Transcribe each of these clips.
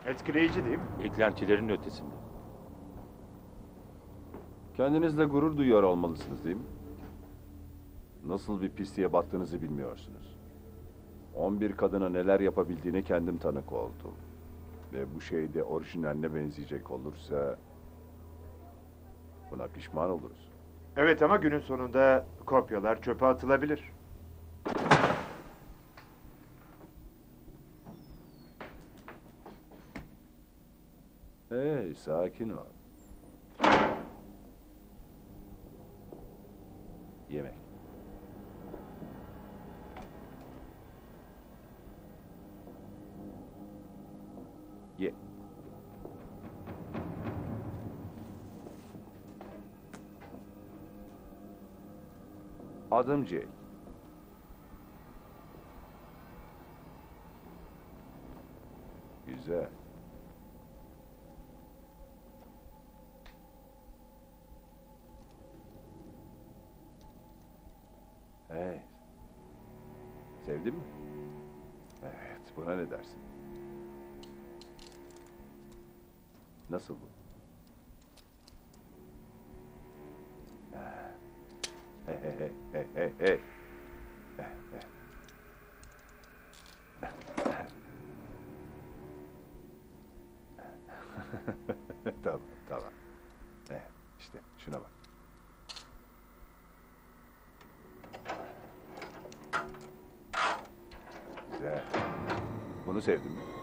Etkileyici değil mi? Eklentilerin ötesinde. Kendinizle gurur duyuyor olmalısınız değil mi? Nasıl bir pisliğe battığınızı bilmiyorsunuz. 11 kadına neler yapabildiğine kendim tanık oldum. Ve bu şey de orijinaline benzeyecek olursa buna pişman oluruz. Evet ama günün sonunda kopyalar çöpe atılabilir. Hey, sakin ol. Yemek. Ye. Adım Jake. Güzel. Hey. Sevdin mi? Evet, buna ne dersin? Nasıl bu? Hey hey hey hey hey hey. Tamam, tamam. İşte şuna bak. Güzel. Bunu sevdim mi?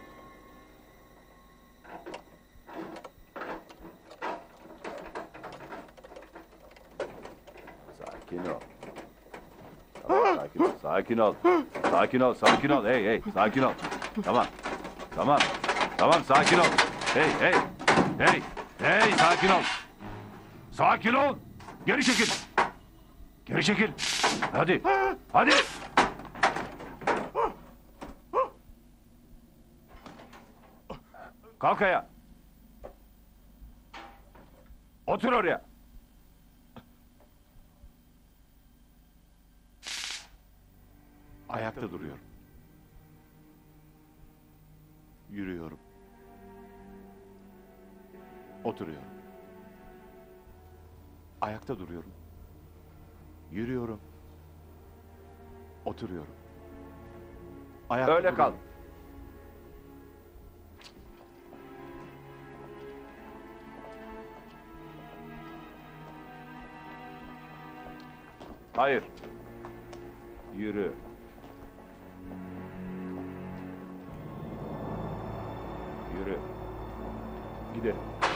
Sakin ol. Tamam, sakin ol, sakin ol. Sakin ol, sakin ol. Hey, hey, sakin ol. Tamam, tamam. Tamam, sakin ol. Hey, hey, hey, hey, sakin ol. Sakin ol. Geri çekil. Geri çekil. Hadi, hadi. Kalk ayağa. Otur oraya. Ayakta duruyorum. Yürüyorum. Oturuyorum. Ayakta duruyorum. Yürüyorum. Oturuyorum. Ayakta Öyle kal. duruyorum. Hayır. Yürü. Yürü. Gidelim.